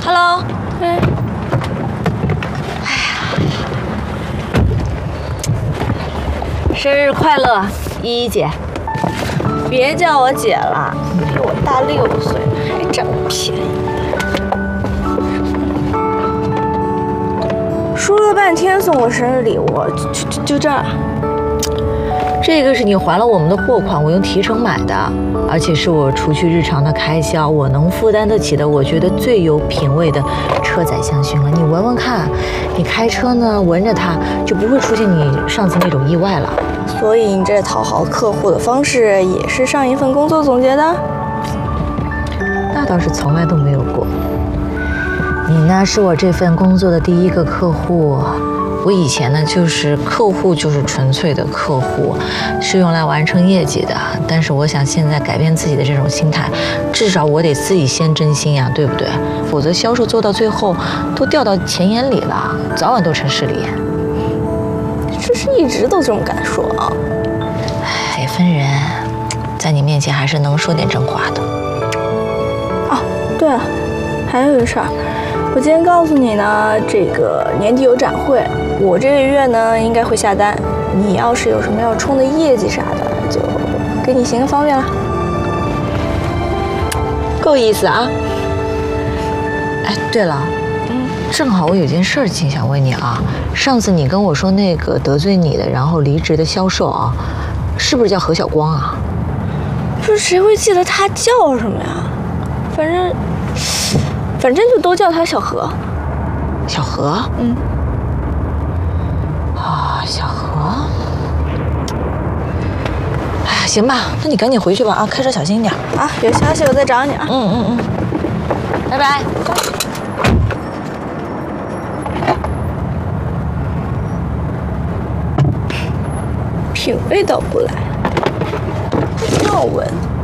Hello， 哎， 生日快乐，依依姐。 别叫我姐了，比我大6岁，还占我便宜。说了半天送我生日礼物，就这儿。 这个是你还了我们的货款，我用提成买的，而且是我除去日常的开销，我能负担得起的，我觉得最有品位的车载香薰了。你闻闻看，你开车呢，闻着它就不会出现你上次那种意外了。 所以你这讨好客户的方式也是上一份工作总结的？ 那倒是从来都没有过。你呢，是我这份工作的第一个客户。我以前呢，就是客户，就是纯粹的客户，是用来完成业绩的。但是我想现在改变自己的这种心态，至少我得自己先真心呀，对不对？否则销售做到最后都掉到钱眼里了，早晚都成势利眼。 这是一直都这么敢说啊？ 也分人，在你面前还是能说点真话的。 哦，对了，还有一个事儿，我今天告诉你呢，这个年底有展会，我这个月呢应该会下单，你要是有什么要冲的业绩啥的，就给你行个方便了。 够意思啊！哎，对了，正好我有件事情想问你啊，上次你跟我说那个得罪你的，然后离职的销售啊，是不是叫何晓光啊？ 这谁会记得他叫什么呀？反正就都叫他小何。 小何？小何。哎，行吧，那你赶紧回去吧啊，开车小心点啊。有消息我再找你啊。 拜拜。 品味倒不来，要闻。